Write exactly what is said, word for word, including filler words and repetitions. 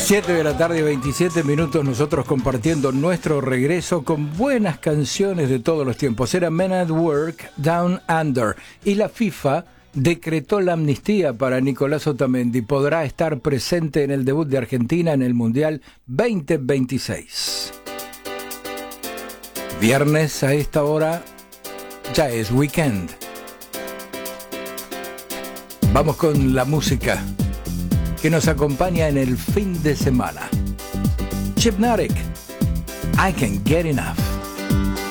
siete de la tarde, veintisiete minutos, nosotros compartiendo nuestro regreso con buenas canciones de todos los tiempos. Era Men at Work, Down Under. Y la FIFA decretó la amnistía para Nicolás Otamendi. Podrá estar presente en el debut de Argentina en el Mundial veinte veintiséis. Viernes a esta hora ya es weekend. Vamos con la música que nos acompaña en el fin de semana. Hypnotic, I Can't Get Enough.